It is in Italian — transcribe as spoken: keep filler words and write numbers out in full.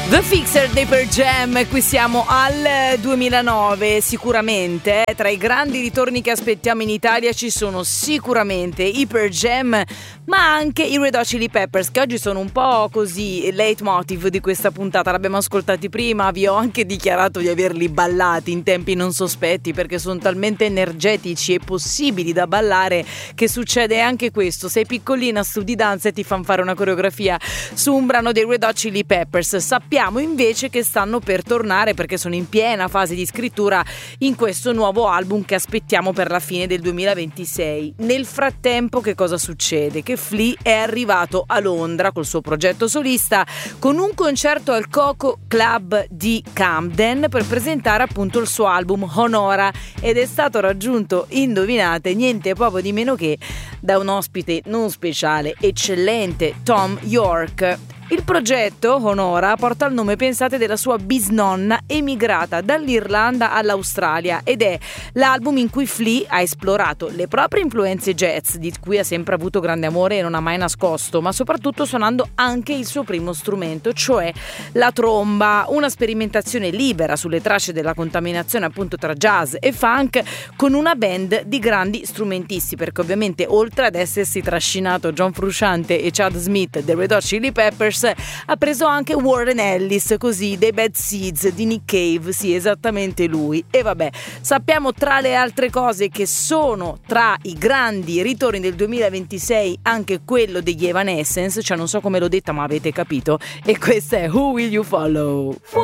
The Fixer dei Pearl Jam, qui siamo al duemilanove, sicuramente eh, tra i grandi ritorni che aspettiamo in Italia ci sono sicuramente i Pearl Jam, ma anche i Red Hot Chili Peppers, che oggi sono un po' così leitmotiv di questa puntata. L'abbiamo ascoltati prima, vi ho anche dichiarato di averli ballati in tempi non sospetti, perché sono talmente energetici e possibili da ballare che succede anche questo: sei piccolina, studi danza e ti fanno fare una coreografia su un brano dei Red Hot Chili Peppers. Sappiamo invece che stanno per tornare, perché sono in piena fase di scrittura in questo nuovo album che aspettiamo per la fine del duemilaventisei. Nel frattempo che cosa succede? Che Flea è arrivato a Londra col suo progetto solista con un concerto al Coco Club di Camden per presentare appunto il suo album Honora, ed è stato raggiunto, indovinate, niente poco di meno che da un ospite non speciale, eccellente, Thom Yorke. Il progetto Honora porta il nome, pensate, della sua bisnonna emigrata dall'Irlanda all'Australia, ed è l'album in cui Flea ha esplorato le proprie influenze jazz, di cui ha sempre avuto grande amore e non ha mai nascosto, ma soprattutto suonando anche il suo primo strumento, cioè la tromba, una sperimentazione libera sulle tracce della contaminazione appunto tra jazz e funk, con una band di grandi strumentisti, perché ovviamente oltre ad essersi trascinato John Frusciante e Chad Smith dei Red Hot Chili Peppers, ha preso anche Warren Ellis, così, dei Bad Seeds, di Nick Cave, sì, esattamente lui. E vabbè, sappiamo tra le altre cose che sono tra i grandi ritorni del duemilaventisei anche quello degli Evanescence, cioè non so come l'ho detta ma avete capito, e questa è Who Will You Follow?